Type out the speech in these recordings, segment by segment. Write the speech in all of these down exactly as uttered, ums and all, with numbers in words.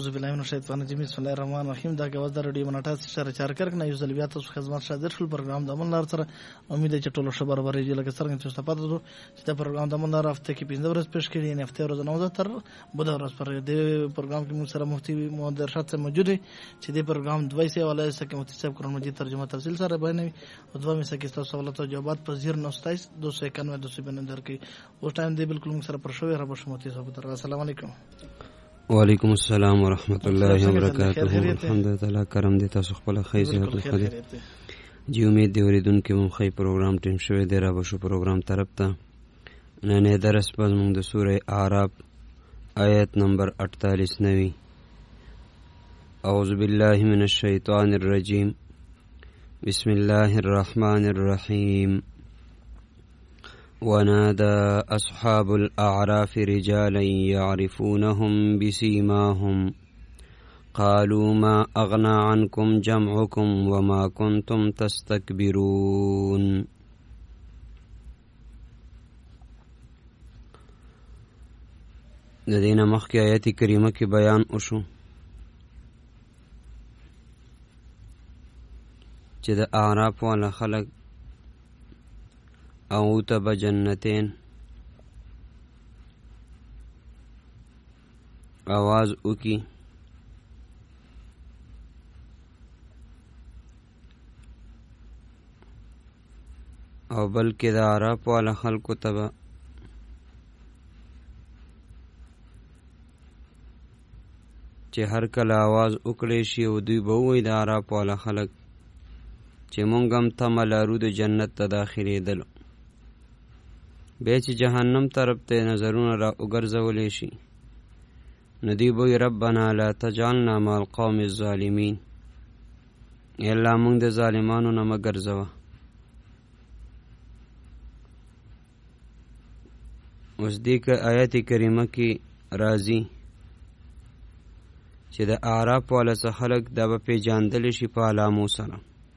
اعوذ بالله من الشیطان الرجیم بسم الله الرحمن الرحیم. دا غواز د رادیو مناټاس شهر چارکرک نه یو ځل بیا تاسو خدمت شاده شول پروګرام د منلار سره امید چې ټولو خبر ورېږي لکه څنګه چې تاسو پاتې دو چې دا پروګرام د منلار هفته کې پنځه ورځې پېښ کړي نه هفته ورځ نه تر بده ورځ پر دې پروګرام کې موږ سره مفتي محمد ارشاد صاحب موجود دي چې دې پروګرام دوی سه ولای سکه مفتي صاحب قرآن مجید ترجمه تفصیل سره بیانوي او دوه مې سکه تاسو سوالات او جوابات په زیر نو ستایس دو سه اکانوے دو سه بنندر کې او ټایم دی بالکل موږ سره پر شوې را بشو مفتي صاحب تر السلام علیکم. وعلیکم السلام ورحمۃ اللہ وبرکاتہ. الحمدللہ کرم دې تاسو خپل خیر زیات کړی جی امید دی اوریدونکو مو خی پروګرام ټیم شوې دی را بشو پروګرام طرف ته نن نه درس پس موږ د سوره اعراف آیت نمبر اڑتالیس نوی. اعوذ باللہ من الشیطان الرجیم بسم اللہ الرحمن الرحیم. ونادى أصحاب الأعراف رجالا يعرفونهم بسيماهم قالوا ما أغنى عنكم جمعكم وما كنتم تستكبرون. د دینه مخکې آیت کریمه کې بیان وشو چې د اعراف والا خلق او تب جنتین آواز اکی او بلکې د اعراف والا خلقو تبا چې هر کله آواز وکړی شي او دوی به ووایي د اعراف والا خلق چې مونږ هم تمه لرو د جنت ته داخلېدلو. بیا چې جهنم طرف ته نظرونه را وګرځولی شي نو دوی به وایي ربنا لا تجعلنا مع القوم الظالمین، ای الله مونږ د ظالمانو نه مه ګرځوه. اوس دې آیت کریمه کې راځي چې د اعراف والا څه خلک دا به پېژندلی شي په علامو سره.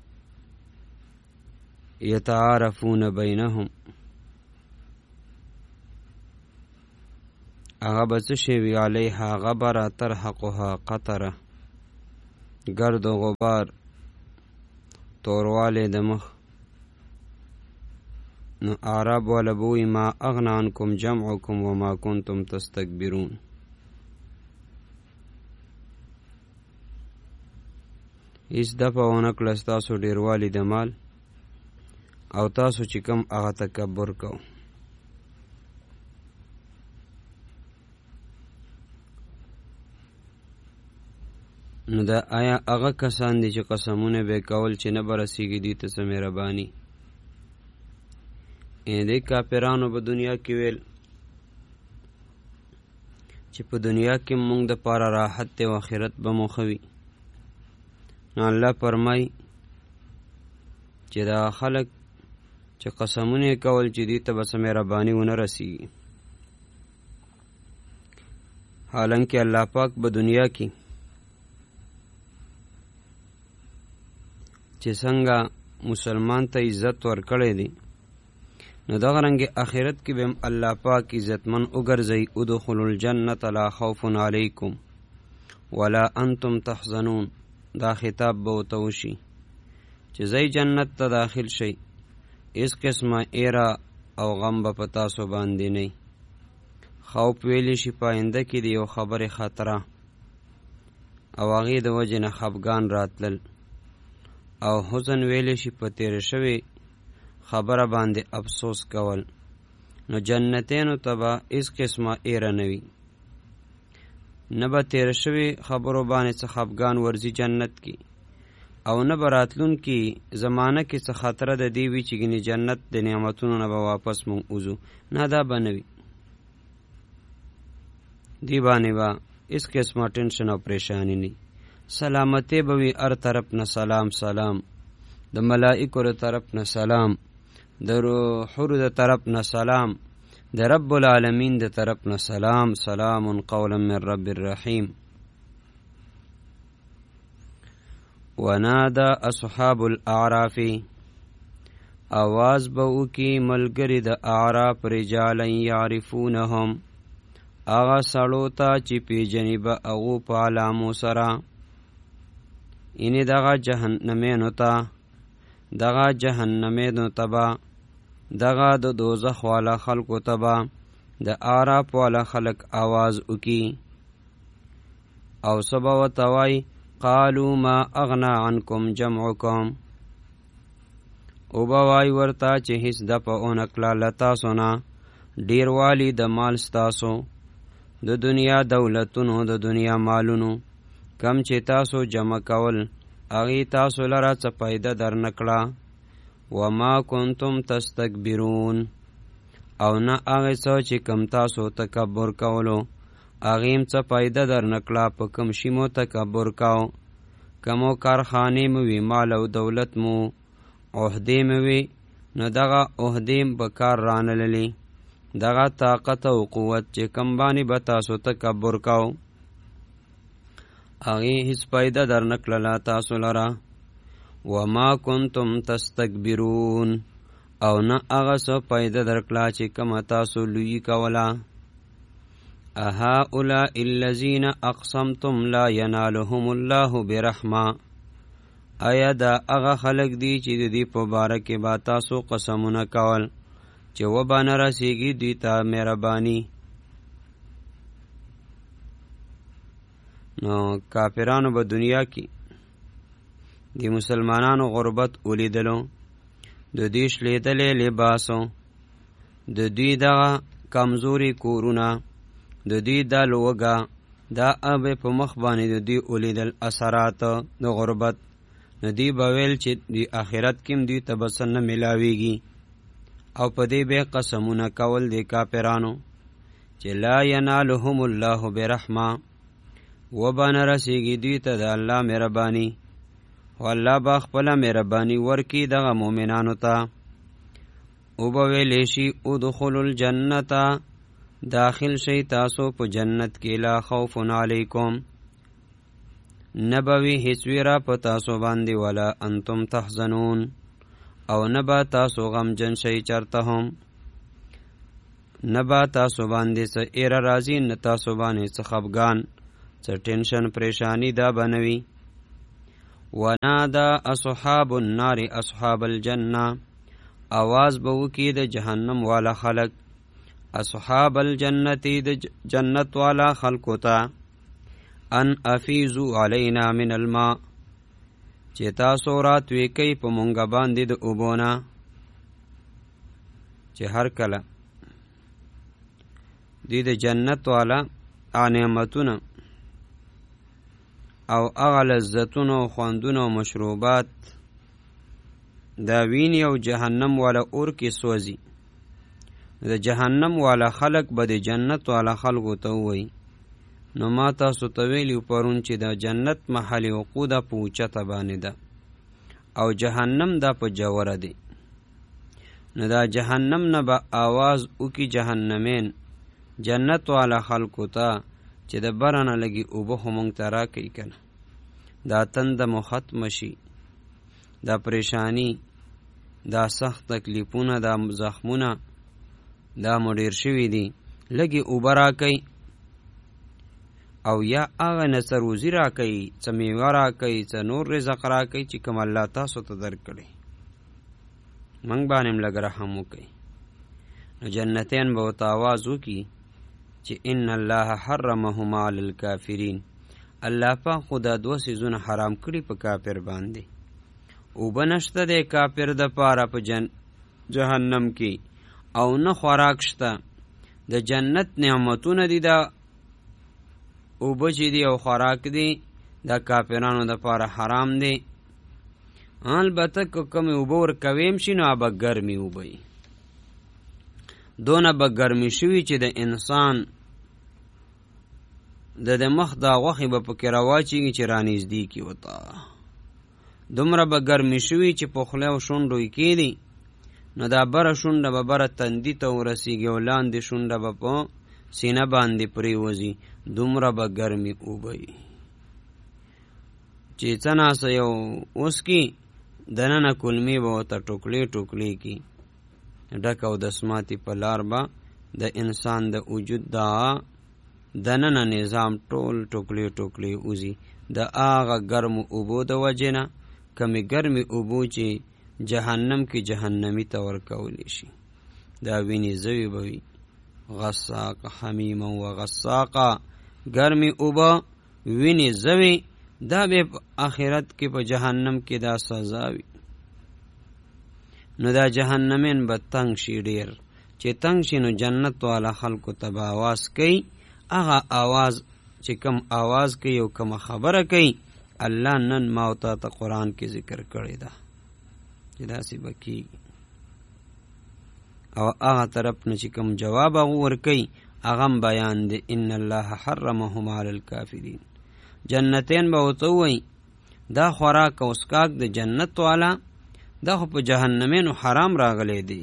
یتعارفون بینهم، هغه به څه شی وي علیها غبره ترحقها قطره، گرد و غبار توروالی د مخ. نو اعراب والا به وایي ما اغنی عنکم جمعکم وما کنتم تستکبرون. هیڅ دفعه ونه کړه ستاسو ډیروالی د مال او تاسو چې کوم هغه تکبر کو. نو دا آیا هغه کسان دي چې قسمونه به کول چې نه به رسیږي دوی ته څه مهرباني. دې کافرانو په دنیا کې ویل چې په دنیا کې مونږ د پاره راحت دی او آخرت به مو ښه وي. نو الله فرمایي چې دا خلک چې قسمونه کول چې دوی ته به څه مهرباني ونه رسیږي، حالانکه الله پاک په دنیا کې چې څنګه مسلمان ته عزت ورکړی دی نو دغه رنګې آخرت کې به هم الله پاک عزتمن وګرځوي. ادخلوا الجنة لا خوف علیکم ولا انتم تحزنون. دا خطاب به ورته وشي چې ځئ جنت ته داخل شئ، هېڅ قسمه ایره او غم به په تاسو باندې نه. خوف ویلی شي په آینده کې د یو خبرې خطره او هغې د وجې نه خفګان راتلل، او حزن ویلی شي په تیره شوې خبره باندې افسوس کول. نو جنتینو ته به هېڅ قسمه ایره نه وي، نه به تیره شوې خبرو باندې څه خفګان ورځي جنت کې، او نه به راتلونکي زمانه کې څه خطره د دې وي چې ګنې جنت د نعمتونو نه به واپس مونږ وځو. نه دا به نه وي، دې باندې به هېڅ قسمه ټینشن او پریشاني نه. سلامتی به وي هر طرف نه سلام سلام، د ملائکو د طرف نه سلام، د روحو د طرف نه سلام، د رب العالمین د طرف نه سلام. سلام قولا من رب الرحیم. ونادى اصحاب الاعراف، آواز به وکي ملګری د اعراف رجالا یعرفونهم، هغه سړو ته چې پیژني به هغو په علامو سره، یعنې دغه جهنمینو ته دغه جهنمینو ته به دغه د دوزخ والا خلکو ته به د اعراف والا خلک آواز وکي او څه به ورته وایي قالوا ما اغنا عنکم جمعکم، او به وایي ورته چې هېڅ دفع ونه کړه له تاسو نه ډېروالی د مال ستاسو، د دنیا دولتونو د دنیا مالونو کم چې تاسو جمع کول هغې تاسو لره څه فایده در نه کړه. وما کنتم تستکبرون، او نه هغې څه چې کم تاسو تکبر کولو هغې هم څه فایده در نه کړه. په کم شي مو تکبر کو، کمو کارخانې مو وي، مال او دولت مو، عهدې مو وي، نو دغه عهدې به کار رانللې، دغه طاقت او قوت چې کم باندې به تاسو تکبر کو هغې هېڅ فایده در نه کړله تاسو لره. وما کنتم تستکبرون، او نه هغه څه فایده در کړه چې کومه تاسو لویي کوله. اهؤلاء الذین اقسمتم لا ینالهم الله برحمه، آیا دا هغه خلک دي چې د دې په باره کې به تاسو قسمونه کول چې وبه نه رسېږي دوی ته مهرباني. نو کافرانو به دنیا کې د مسلمانانو غربت ولیدلو، د دوی شلیدلی لباسو، د دوی دغه کمزوري کورونه، د دوی دا لوږه، دا ابې په مخ باندې د دوی ولیدل اثرات د غربت. نو دوی به ویل چې د آخرت کې هم دوی ته به څه نه میلاویږي، او په دې به قسمونه کول د کافرانو چې لا ینالهم الله برحمه، وبه نه رسېږي دوی ته د الله مهرباني، او الله به خپله مهرباني ورکي دغه مؤمنانو ته. او به ویلی شي ادخلوا الجنته، داخل شئ تاسو په جنت کې، لا خوف علیکم، نه به وي هېڅ ویره په تاسو باندې، ولا انتم تحزنون، او نه به تاسو غمجن شئ چرته هم، نه به تاسو باندې څه ایره راځي، نه تاسو باندې څه خفګان، څه ټینشن پریشانی دا به نه وي. ونادا اصحاب النار اصحاب الجنه، آواز به وکړي د جهنم والا خلق اصحاب الجنتی د جنت والا خلقو ته ان افیزو علینا من الماء، چې تاسو راتوی کوي په مونږ باندې د اوبو نه. چې هر کله دوی د جنت والا نعمتونه او هغه لذتونه او خوندونه او مشروبات دا ویني او جهنم والا اور کې سوځي، د جهنم والا خلق به د جنت والا خلقو ته ووایي نو ما تاسو ته ویلي پرون چې د جنت محل وقوده په اوچته باندې ده او جهنم دا په جوره دی. نو دا جهنم نه به آواز وکي جهنمین جنت والا خلقو ته چې د بره نه لږې اوبه خو مونږ ته راکوي که نه، دا تنده مو ختمه شي، دا پریشانی، دا سخت تکلیفونه، دا زخمونه دا مو ډېر شوي دي، لږې اوبه راکوي او یا هغه نه څه روزي راکوي، څه میوه راکوي، څه نور رزق راکوي چې کوم الله تاسو ته درکړی، موږ باندې هم لږ رحم وکړي. نو جنتین به ورته آواز وکړي چې ان الله حرمهما علی الکافرین، الله پاک خو دا دوه څیزونه حرام کړي په کافر باندې. اوبه نشته د کافر د پاره په جن جهنم کې، او نه خوراک شته. د جنت نعمتونه دي، دا اوبه چې دي او خوراک دي دا کافرانو د پاره حرام دي. البته که کومې اوبه ورکویم شي نو به ګرمې اوبه وي، دونه به ګرمې شوي چې د انسان د د مخ دا غوښې به پکې راواچېږي چې رانږدې کړي ورته، دومره به ګرمې شوي چې په خوله او شونډو یې کېدي نو دا بره شونډه به بره تندي ته ورسېږي او لاندې شونډه به په سینه باندې پرېوځي، دومره به ګرمې اوبه وي چې څه ناسه یو وڅکي دننه کلمې به ورته ټوکلې ټوکلې کي ډک او د سماتې په لار به د انسان د وجود دا دننه نظام ټول ټوکلي ټوکلي اوزي د هغه ګرمو اوبو د وجې نه، کمې ګرمې اوبو چې جهنم کې جهنمي ته ورکولی شي. دا وینې زوی به وي، غساق حمیما و غساقا، ګرمې اوبه وینې زوی، دا به په آخرت کې په جهنم کې دا سزا وي. نو دا جهنمین به تنگ شي ډیر، چې تنگ شي نو جنت والا خلکو ته به آواز کوي. هغه آواز چې کم آواز کوي او کم خبره کوي، الله نن ما او تا ته قرآن کې ذکر کړی ده چې داسې به کېږي. او هغه طرف نه چې کم جواب هغه ورکوي، هغه هم بیان دی. ان الله حرمهما علی الکافرین. جنتین به ورته ووایي دا خوراک او څښاک د جنت والا دا خو په جهنمینو حرام راغلی دی.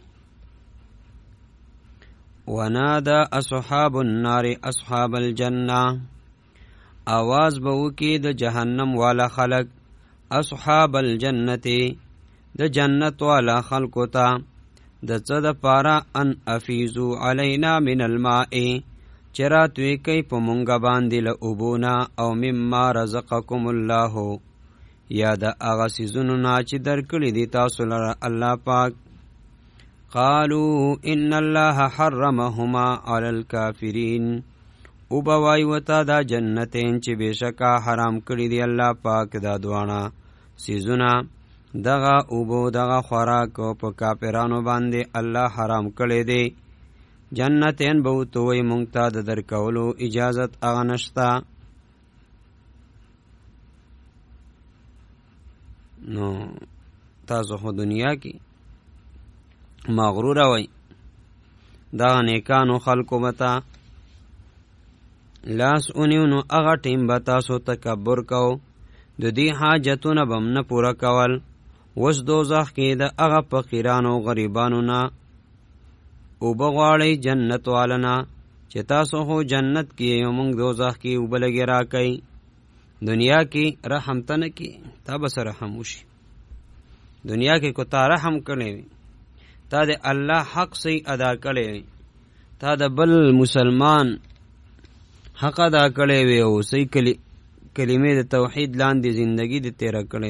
ونادى اصحاب النار اصحاب الجنه، آواز به وکي د جهنم والا خلق اصحاب الجنت، د جنت والا خلقو ته د څه د پاره ان افیزو علینا من الماء، چراتوی کوي په مونږه باندې له اوبونه، او مما رزقکم الله، یا د هغه څیزونو نه چې درکړي دي تاسو لره الله پاک. قالوا ان الله حرمهما على الكافرين، او بوای وتا دا جنتین چې بشکا حرام کړی دی الله پاک دا دواړه سيزونه، دغه اوبو دغه خوراک په کافرانو باندې الله حرام کړی دی. جنتین به توي مونږ ته د درکولو اجازت هغه نشتا. نو تاسو خو دنیا کې مغرور وای، دا نیکانو خلقو بتا لاس اونیو نو اغا ټیم بتا سو تکبر کو، د دې حاجتونه بم نه پورا کول. وس دوزخ کې د اغا فقیرانو غریبانو نه او بغواړي جنت والنا چې تاسو هو جنت کې یو موږ دوزخ کې وبلګی را کوي. دنیا کې رحم تنه کې تا بس رحم وشي. دنیا کې کو تا رحم کړي، تا د الله حق صحیح ادا کړي، تا د بل مسلمان حق ادا کړي وي او صحیح کلمې د توحید لاندې زندگی د تیرا کړي.